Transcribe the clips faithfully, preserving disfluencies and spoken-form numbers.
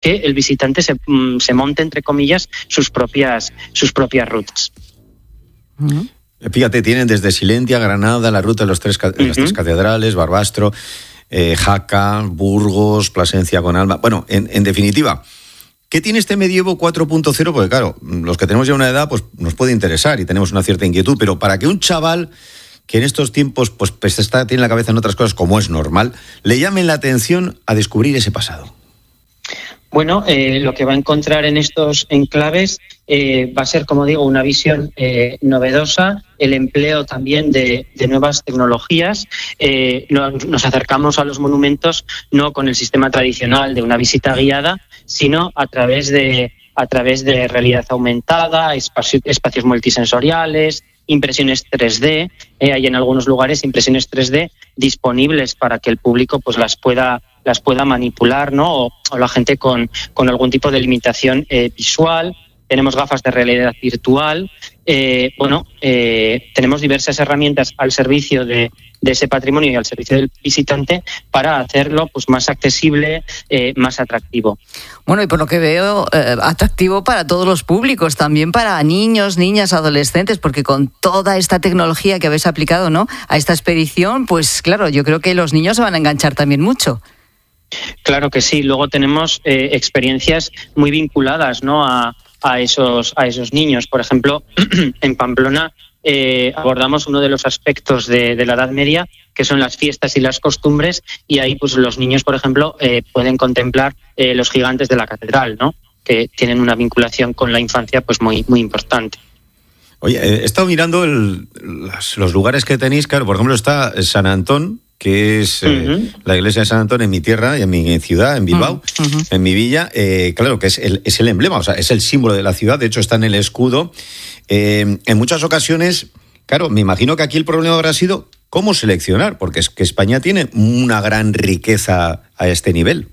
que el visitante se, se monte, entre comillas, sus propias, sus propias rutas. Uh-huh. Fíjate, tienen desde Silentia, Granada, la ruta de los tres, uh-huh. las tres catedrales, Barbastro, eh, Jaca, Burgos, Plasencia con Alba. Bueno, en, en definitiva, ¿qué tiene este medievo cuatro punto cero? Porque claro, los que tenemos ya una edad, pues nos puede interesar y tenemos una cierta inquietud, pero para que un chaval que en estos tiempos pues, pues está, tiene la cabeza en otras cosas, como es normal, le llame la atención a descubrir ese pasado. Bueno, eh, lo que va a encontrar en estos enclaves eh, va a ser, como digo, una visión eh, novedosa, el empleo también de, de nuevas tecnologías. Eh, nos, nos acercamos a los monumentos no con el sistema tradicional de una visita guiada, sino a través de, a través de realidad aumentada, espacio, espacios multisensoriales, impresiones tres D. Eh, hay en algunos lugares impresiones tres D disponibles para que el público pues las pueda las pueda manipular, ¿no? O, o la gente con, con algún tipo de limitación eh, visual. Tenemos gafas de realidad virtual. Eh, bueno, eh, tenemos diversas herramientas al servicio de, de ese patrimonio y al servicio del visitante para hacerlo pues más accesible, eh, más atractivo. Bueno, y por lo que veo, eh, atractivo para todos los públicos, también para niños, niñas, adolescentes, porque con toda esta tecnología que habéis aplicado, ¿no?, a esta expedición, pues claro, yo creo que los niños se van a enganchar también mucho. Claro que sí. Luego tenemos eh, experiencias muy vinculadas, ¿no?, a, a esos a esos niños. Por ejemplo, en Pamplona eh, abordamos uno de los aspectos de, de la Edad Media, que son las fiestas y las costumbres, y ahí pues los niños, por ejemplo, eh, pueden contemplar eh, los gigantes de la catedral, ¿no?, que tienen una vinculación con la infancia pues muy muy importante. Oye, he estado mirando el, los, los lugares que tenéis. Claro, por ejemplo está San Antón, que es eh, uh-huh. la iglesia de San Antón en mi tierra, en mi ciudad, en Bilbao, uh-huh. en mi villa. Eh, claro, que es el, es el emblema, o sea, es el símbolo de la ciudad. De hecho, está en el escudo. Eh, en muchas ocasiones, claro, me imagino que aquí el problema habrá sido cómo seleccionar, porque es que España tiene una gran riqueza a este nivel.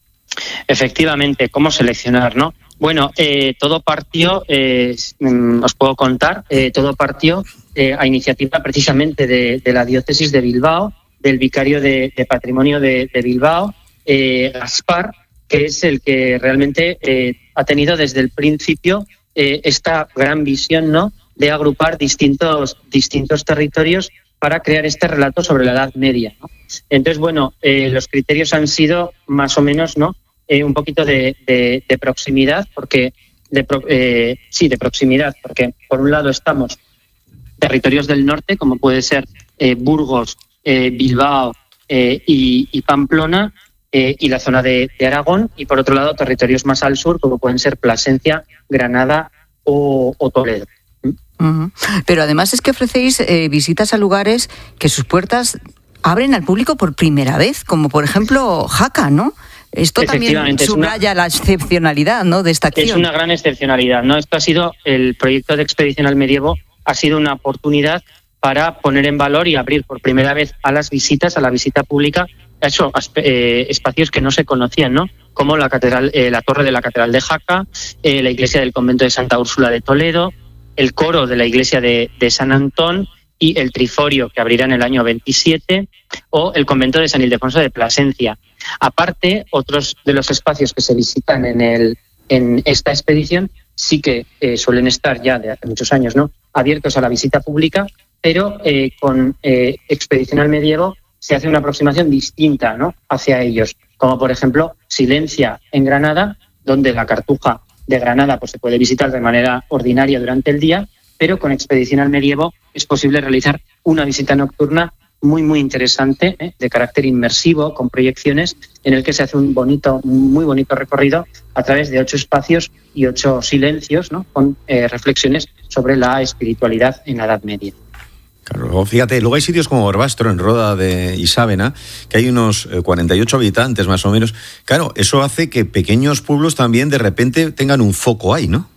Efectivamente, cómo seleccionar, ¿no? Bueno, eh, todo partió, eh, os puedo contar, eh, todo partió eh, a iniciativa precisamente de, de la diócesis de Bilbao, del vicario de, de patrimonio de, de Bilbao, eh, Gaspar, que es el que realmente eh, ha tenido desde el principio eh, esta gran visión, ¿no?, de agrupar distintos, distintos territorios para crear este relato sobre la Edad Media, ¿no? Entonces, bueno, eh, los criterios han sido más o menos, ¿no?, eh, un poquito de, de, de proximidad, porque de pro, eh, sí, de proximidad, porque por un lado estamos territorios del norte, como puede ser eh, Burgos, eh, Bilbao eh, y, y Pamplona, eh, y la zona de, de Aragón, y por otro lado territorios más al sur, como pueden ser Plasencia, Granada o, o Toledo. Uh-huh. Pero además es que ofrecéis eh, visitas a lugares que sus puertas abren al público por primera vez, como por ejemplo Jaca, ¿no? Esto también subraya una, la excepcionalidad, ¿no?, de esta acción. Es una gran excepcionalidad, ¿no? Esto ha sido, el proyecto de Expedición al Medievo ha sido una oportunidad para poner en valor y abrir por primera vez a las visitas, a la visita pública, eso, eh, espacios que no se conocían, ¿no?, como la catedral, eh, la torre de la Catedral de Jaca, eh, la iglesia del convento de Santa Úrsula de Toledo, el coro de la iglesia de, de San Antón y el triforio que abrirá en el año veintisiete, o el convento de San Ildefonso de Plasencia. Aparte, otros de los espacios que se visitan en, el, en esta expedición sí que eh, suelen estar ya de hace muchos años, ¿no?, abiertos a la visita pública, pero eh, con eh, Expedición al Medievo se hace una aproximación distinta, ¿no?, hacia ellos, como por ejemplo Silencia en Granada, donde la Cartuja de Granada pues se puede visitar de manera ordinaria durante el día, pero con Expedición al Medievo es posible realizar una visita nocturna muy muy interesante, ¿eh?, de carácter inmersivo, con proyecciones, en el que se hace un bonito, muy bonito recorrido a través de ocho espacios y ocho silencios, ¿no?, con eh, reflexiones sobre la espiritualidad en la Edad Media. Claro, fíjate, luego hay sitios como Barbastro, en Roda de Isávena, que hay unos cuarenta y ocho habitantes más o menos. Claro, eso hace que pequeños pueblos también de repente tengan un foco ahí, ¿no?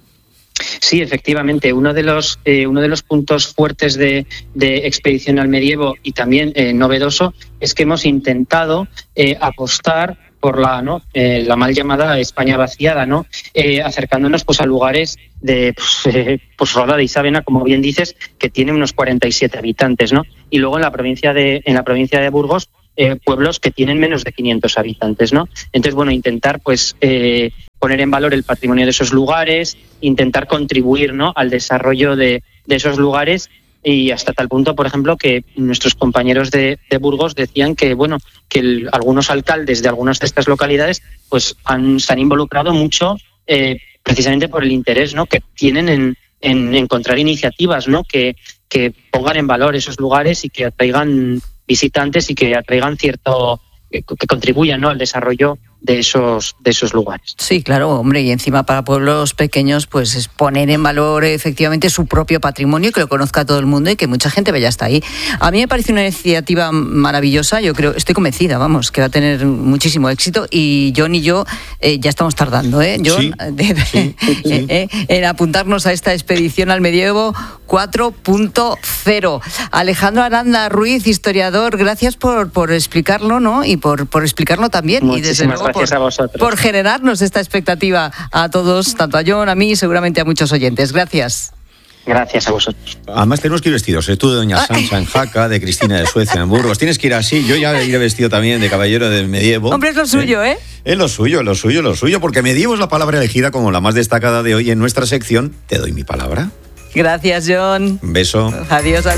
Sí, efectivamente. Uno de los eh, uno de los puntos fuertes de, de Expedición al Medievo y también eh, novedoso es que hemos intentado eh, apostar por la no eh, la mal llamada España vaciada, ¿no? Eh, acercándonos pues a lugares de pues, eh, pues Roda de Isávena, como bien dices, que tiene unos cuarenta y siete habitantes, ¿no? Y luego en la provincia de en la provincia de Burgos eh, pueblos que tienen menos de quinientos habitantes, ¿no? Entonces, bueno, intentar pues eh, poner en valor el patrimonio de esos lugares, intentar contribuir, ¿no?, al desarrollo de, de esos lugares, y hasta tal punto, por ejemplo, que nuestros compañeros de, de Burgos decían que, bueno, que el, algunos alcaldes de algunas de estas localidades pues han, se han involucrado mucho eh, precisamente por el interés, ¿no?, que tienen en, en encontrar iniciativas, ¿no?, que, que pongan en valor esos lugares y que atraigan visitantes y que atraigan cierto, que, que contribuyan, ¿no?, al desarrollo de esos de esos lugares. Sí, claro, hombre, y encima para pueblos pequeños pues es poner en valor efectivamente su propio patrimonio, que lo conozca todo el mundo y que mucha gente vaya hasta ahí. A mí me parece una iniciativa maravillosa, yo creo, estoy convencida, vamos, que va a tener muchísimo éxito, y John y yo eh, ya estamos tardando, ¿eh, John? Sí, de, de, sí, sí. eh, en apuntarnos a esta expedición al medievo cuatro punto cero. Alejandro Aranda Ruiz, historiador, gracias por, por explicarlo, ¿no? Y por, por explicarlo también. Muchísimas y desde luego gracias por, a vosotros. por generarnos esta expectativa a todos, tanto a John, a mí y seguramente a muchos oyentes. Gracias. Gracias a vosotros. Además tenemos que ir vestidos, ¿eh? Tú de Doña Sancha en Jaca, de Cristina de Suecia en Burgos. Tienes que ir así, yo ya iré vestido también de caballero del medievo. Hombre, es lo suyo, ¿eh? ¿eh? Es lo suyo, es lo suyo, es lo suyo, porque medievo es la palabra elegida como la más destacada de hoy en nuestra sección. Te doy mi palabra. Gracias, John. Un beso. Adiós, adiós.